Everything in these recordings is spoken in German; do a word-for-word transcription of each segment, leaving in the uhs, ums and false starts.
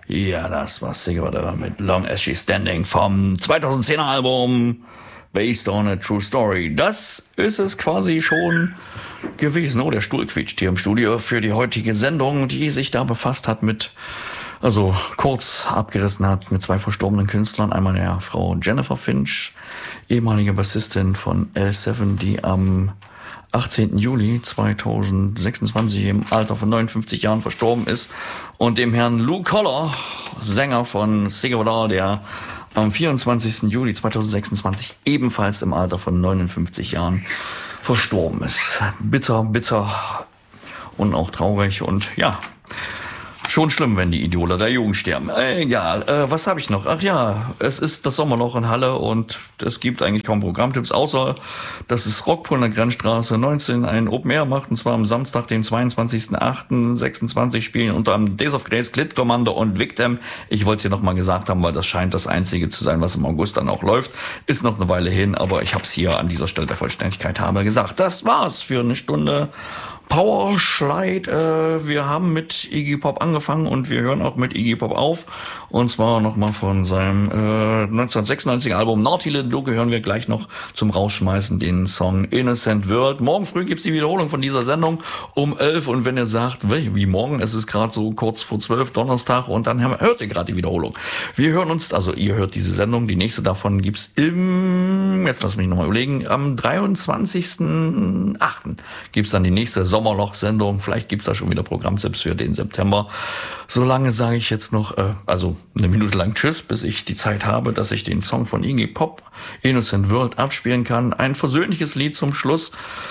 Ja, das war Sigurd mit Long As She's Standing vom zweitausendzehner Album Based on a True Story. Das ist es quasi schon gewesen. Oh, der Stuhl quietscht hier im Studio für die heutige Sendung, die sich da befasst hat mit, also kurz abgerissen hat mit zwei verstorbenen Künstlern. Einmal der Frau Jennifer Finch, ehemalige Bassistin von L sieben, die am achtzehnten Juli zweitausendsechsundzwanzig im Alter von neunundfünfzig Jahren verstorben ist, und dem Herrn Lou Koller, Sänger von Sigurd, der am vierundzwanzigsten Juli zweitausendsechsundzwanzig ebenfalls im Alter von neunundfünfzig Jahren verstorben ist. Bitter, bitter und auch traurig und ja, schon schlimm, wenn die Idole der Jugend sterben. Egal, äh, was habe ich noch? Ach ja, es ist das Sommerloch in Halle und es gibt eigentlich kaum Programmtipps, außer dass es Rockpool in der Grenzstraße neunzehn ein Open Air macht, und zwar am Samstag, den zweiundzwanzigsten achten sechsundzwanzig spielen unter anderem Days of Grace, Clit Commander und Victim. Ich wollte es hier nochmal gesagt haben, weil das scheint das Einzige zu sein, was im August dann auch läuft. Ist noch eine Weile hin, aber ich habe es hier an dieser Stelle der Vollständigkeit halber gesagt. Das war's für eine Stunde Powerslide. Äh, wir haben mit Iggy Pop angefangen und wir hören auch mit Iggy Pop auf. Und zwar nochmal von seinem äh, neunzehnhundertsechsundneunziger Album Naughty Little Duke hören wir gleich noch zum Rausschmeißen den Song Innocent World. Morgen früh gibt's die Wiederholung von dieser Sendung um elf. Und wenn ihr sagt, wie morgen, es ist gerade so kurz vor zwölf, Donnerstag, und dann hört ihr gerade die Wiederholung. Wir hören uns, also ihr hört diese Sendung, die nächste davon gibt's im, jetzt lass mich nochmal überlegen, am dreiundzwanzigsten achten gibt's dann die nächste Sommerloch-Sendung. Vielleicht gibt's da schon wieder Programmtipps für den September. Solange sage ich jetzt noch, äh, also eine Minute lang Tschüss, bis ich die Zeit habe, dass ich den Song von Iggy Pop, Innocent World, abspielen kann. Ein versöhnliches Lied zum Schluss.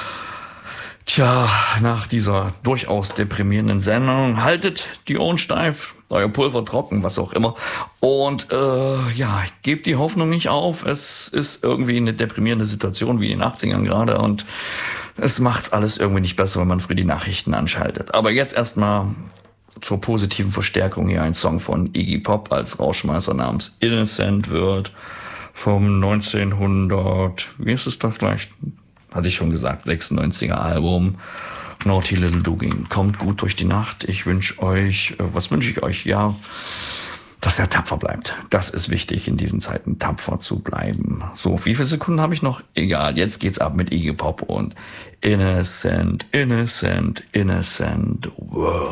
Tja, nach dieser durchaus deprimierenden Sendung, haltet die Ohren steif, euer Pulver trocken, was auch immer. Und äh, ja, gebt die Hoffnung nicht auf. Es ist irgendwie eine deprimierende Situation, wie in den achtzigern gerade, und es macht's alles irgendwie nicht besser, wenn man früh die Nachrichten anschaltet. Aber jetzt erstmal zur positiven Verstärkung hier ein Song von Iggy Pop als Rausschmeißer namens Innocent World vom neunzehnhundert, wie ist es doch gleich? Hatte ich schon gesagt, sechsundneunziger Album Naughty Little Duke. Kommt gut durch die Nacht. Ich wünsche euch, was wünsche ich euch? Ja, dass er tapfer bleibt. Das ist wichtig, in diesen Zeiten tapfer zu bleiben. So, wie viele Sekunden habe ich noch? Egal, jetzt geht's ab mit Iggy Pop und Innocent, Innocent, Innocent World.